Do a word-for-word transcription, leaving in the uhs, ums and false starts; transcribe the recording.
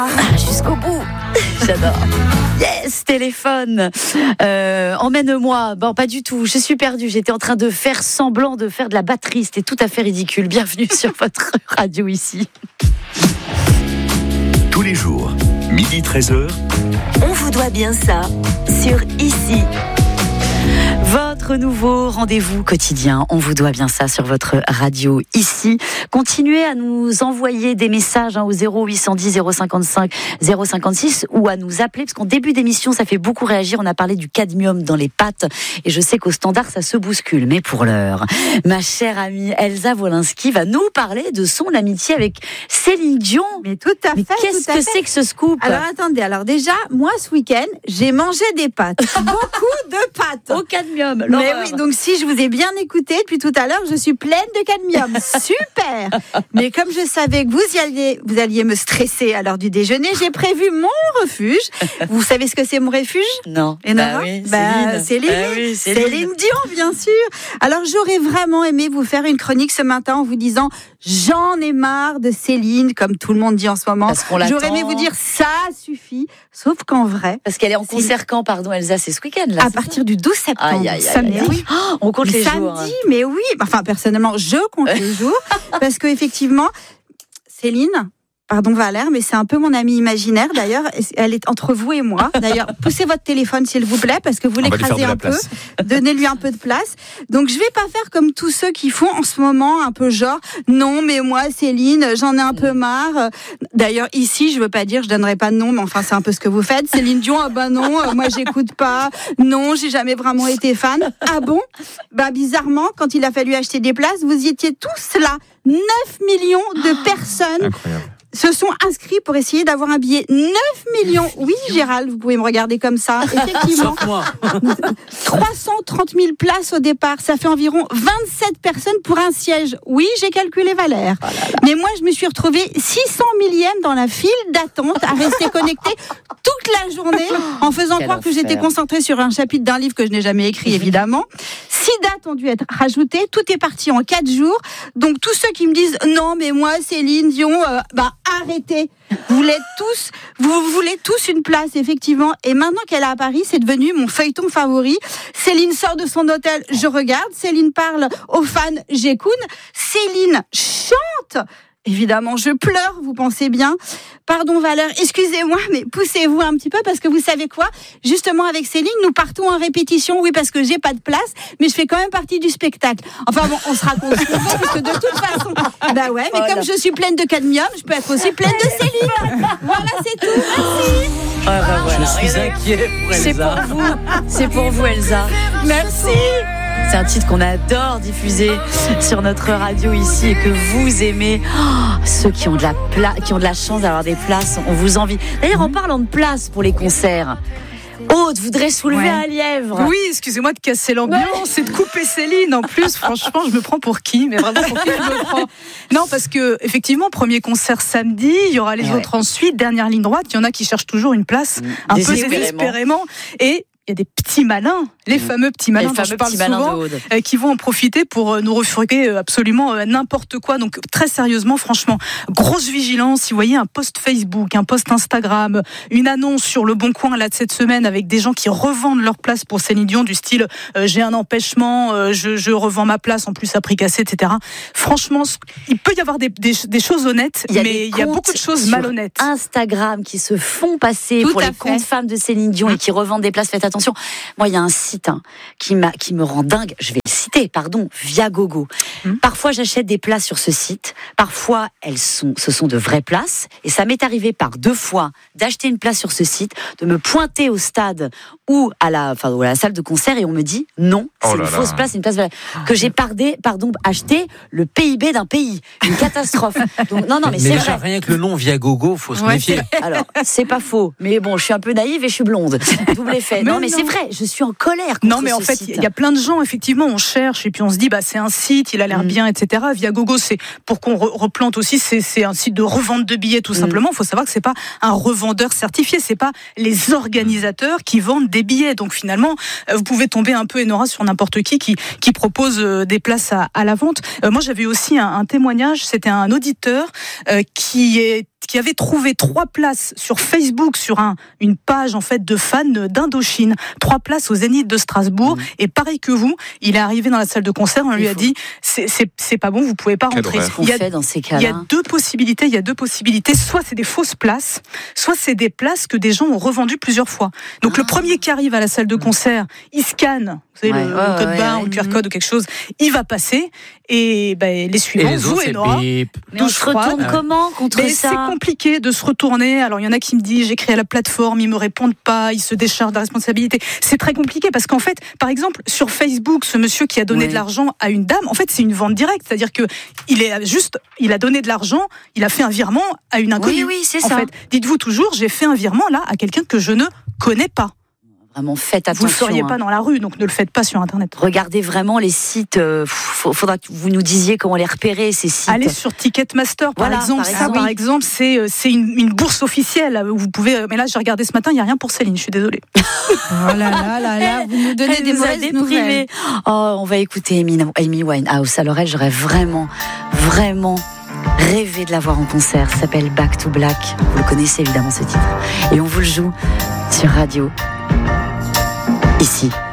Ah, jusqu'au bout. J'adore. Yes, téléphone. Euh, emmène-moi. Bon, pas du tout. Je suis perdue. J'étais en train de faire semblant de faire de la batterie. C'était tout à fait ridicule. Bienvenue sur votre radio ici. Tous les jours, midi treize heures. On vous doit bien ça sur Ici. Votre nouveau rendez-vous quotidien, on vous doit bien ça sur votre radio ici. Continuez à nous envoyer des messages hein, au zéro huit cent dix zéro cinquante-cinq zéro cinquante-six ou à nous appeler, parce qu'en début d'émission, ça fait beaucoup réagir. On a parlé du cadmium dans les pâtes et je sais qu'au standard, ça se bouscule. Mais pour l'heure, ma chère amie Elsa Wolinski va nous parler de son amitié avec Céline Dion. Mais tout à Mais fait. qu'est-ce tout à que fait. c'est que ce scoop? Alors attendez, alors déjà, moi ce week-end, j'ai mangé des pâtes. Beaucoup de pâtes. Au cadmium. Mais l'horreur. oui, donc si je vous ai bien écouté depuis tout à l'heure, je suis pleine de cadmium. Super. Mais comme je savais que vous y alliez, vous alliez me stresser à l'heure du déjeuner, j'ai prévu mon refuge. Vous savez ce que c'est mon refuge? Non. Et Bah oui, bah, Céline. Céline. Bah oui, Céline. Céline Dion, bien sûr. Alors, j'aurais vraiment aimé vous faire une chronique ce matin en vous disant j'en ai marre de Céline, comme tout le monde dit en ce moment. Parce qu'on l'attend. J'aurais aimé vous dire ça suffit. Sauf qu'en vrai, Parce qu'elle est en concert quand, pardon, Elsa, c'est ce week-end là. à c'est partir du douze septembre, Aïe, aïe, aïe, samedi. aïe, aïe. Oh, on compte les samedi, jours. hein. mais oui. Enfin, personnellement, je compte les jours parce que effectivement, Céline. Pardon Valère, mais c'est un peu mon amie imaginaire d'ailleurs. Elle est entre vous et moi. D'ailleurs, poussez votre téléphone s'il vous plaît parce que vous On va lui l'écrasez faire de la un peu. place. Donnez-lui un peu de place. Donc je vais pas faire comme tous ceux qui font en ce moment un peu genre non mais moi Céline j'en ai un peu marre. D'ailleurs ici je veux pas dire je donnerai pas de nom mais enfin c'est un peu ce que vous faites. Céline Dion ah bah non euh, moi j'écoute pas. Non j'ai jamais vraiment été fan. Ah bon? Bah bizarrement quand il a fallu acheter des places vous y étiez tous là. neuf millions de personnes. Incroyable. Se sont inscrits pour essayer d'avoir un billet. neuf millions. Oui, Gérald, vous pouvez me regarder comme ça. Effectivement. trois cent trente mille places au départ. Ça fait environ vingt-sept personnes pour un siège. Oui, j'ai calculé Valère. Oh là là. Mais moi, je me suis retrouvée six cent millième dans la file d'attente à rester connectée toute la journée en faisant Quel croire enfer. que j'étais concentrée sur un chapitre d'un livre que je n'ai jamais écrit, évidemment. Six dates ont dû être rajoutées. Tout est parti en quatre jours. Donc, tous ceux qui me disent non, mais moi, Céline Dion, euh, bah, arrêtez. Vous voulez tous, vous voulez tous une place, effectivement. Et maintenant qu'elle est à Paris, c'est devenu mon feuilleton favori. Céline sort de son hôtel, je regarde. Céline parle aux fans, j'écoute. Céline chante. Évidemment, je pleure, vous pensez bien. Pardon Valère, excusez-moi, mais poussez-vous un petit peu parce que vous savez quoi? Justement avec Céline, nous partons en répétition, oui parce que j'ai pas de place, mais je fais quand même partie du spectacle. Enfin bon, on se raconte ce qu'on veut parce que de toute façon, bah ouais, mais Voilà. comme je suis pleine de cadmium, je peux être aussi pleine de Céline. Voilà, c'est tout. Merci. Ah, bah, voilà. Je suis inquiet pour C'est Elsa. pour vous, c'est pour vous Elsa. Merci. C'est un titre qu'on adore diffuser sur notre radio ici et que vous aimez. Oh, ceux qui ont de la pla- qui ont de la chance d'avoir des places, on vous envie. D'ailleurs, en parlant de places pour les concerts, Aude voudrait soulever Ouais. un lièvre. Oui, excusez-moi de casser l'ambiance et de couper Céline. En plus, franchement, je me prends pour qui? Mais vraiment, pour qui je me prends? Non, parce que effectivement, premier concert samedi, il y aura les Ouais. autres ensuite. Dernière ligne droite, il y en a qui cherchent toujours une place, un peu Désespérément. désespérément. Et il y a des petits malins, les fameux petits malins Les dont je fameux parle petits malins souvent, de Aude. euh, qui vont en profiter pour euh, nous refourguer euh, absolument euh, n'importe quoi. Donc très sérieusement, franchement, grosse vigilance. Si vous voyez un post Facebook, un post Instagram, une annonce sur Le Bon Coin là de cette semaine avec des gens qui revendent leur place pour Céline Dion du style euh, j'ai un empêchement, euh, je, je revends ma place en plus à prix cassé, et cetera. Franchement, il peut y avoir des, des, des choses honnêtes, Il y a mais des il y a comptes beaucoup de choses sur malhonnêtes. Instagram qui se font passer Tout pour à les fait. comptes femmes de Céline Dion et qui revendent des places. Faites attention. Moi, il y a un site hein, qui, m'a, qui me rend dingue. Je vais le citer, pardon, Viagogo. Mmh. Parfois, j'achète des places sur ce site. Parfois, elles sont, ce sont de vraies places. Et ça m'est arrivé par deux fois d'acheter une place sur ce site, de me pointer au stade ou à la, enfin, ou à la salle de concert et on me dit non, c'est Oh une là fausse là. place, c'est une place que j'ai pardé, pardon, acheté le P I B d'un pays. Une catastrophe. Donc, non, non, mais, mais c'est déjà, vrai. rien que le nom Viagogo, faut se Ouais. méfier. Alors, c'est pas faux, mais bon, je suis un peu naïve et je suis blonde. Double effet. Mais Non, mais non. c'est vrai, je suis en colère contre Non, mais en ce fait, site. il y a plein de gens, effectivement, on cherche et puis on se dit, bah, c'est un site, il a l'air Mm. bien, et cetera. Viagogo, c'est, pour qu'on re- replante aussi, c'est, c'est un site de revente de billets, tout Mm. simplement. Il faut savoir que c'est pas un revendeur certifié, c'est pas les organisateurs qui vendent des billets. Donc finalement, euh, vous pouvez tomber un peu, Enora, sur n'importe qui qui, qui propose euh, des places à, à la vente. Euh, moi, j'avais aussi un, un témoignage, c'était un auditeur euh, qui est qui avait trouvé trois places sur Facebook, sur un, une page en fait de fans d'Indochine. Trois places au Zénith de Strasbourg. Mmh. Et pareil que vous, il est arrivé dans la salle de concert, on lui a dit c'est, c'est, c'est pas bon, vous pouvez pas rentrer. Qu'est-ce qu'on fait dans ces cas-là ? Il y a deux possibilités, il y a deux possibilités. Soit c'est des fausses places, soit c'est des places que des gens ont revendues plusieurs fois. Donc ah. le premier qui arrive à la salle de concert, il scanne, vous savez, ouais, le, ouais, le code ouais, barre ouais, ou le Q R code mmh. ou quelque chose, il va passer et ben, les suivants, et les vous autres, et Nora. Mais on se retourne comment contre mais ça ? C'est compliqué de se retourner. Alors il y en a qui me disent j'écris à la plateforme, ils me répondent pas, ils se déchargent de la responsabilité. C'est très compliqué parce qu'en fait, par exemple, sur Facebook, ce monsieur qui a donné ouais. de l'argent à une dame, en fait, c'est une vente directe, c'est-à-dire que il est juste, il a donné de l'argent, il a fait un virement à une inconnue. Oui, oui, c'est en ça. Fait, dites-vous toujours, j'ai fait un virement là à quelqu'un que je ne connais pas. Vraiment, faites attention. Vous ne le feriez hein. pas dans la rue, donc ne le faites pas sur Internet. Regardez vraiment les sites. Il euh, faudra que vous nous disiez comment les repérer, ces sites. Allez sur Ticketmaster, par voilà, exemple. Par ça, exemple, par oui. exemple, c'est, c'est une, une bourse officielle. Vous pouvez. Mais là, j'ai regardé ce matin, il n'y a rien pour Céline. Je suis désolée. Oh là là là là, vous nous donnez elle des nous mauvaises nouvelles. Oh, on va écouter Amy, Amy Winehouse. Alors elle, j'aurais vraiment, vraiment rêvé de la voir en concert. Ça s'appelle Back to Black. Vous le connaissez évidemment ce titre. Et on vous le joue sur radio. Ici.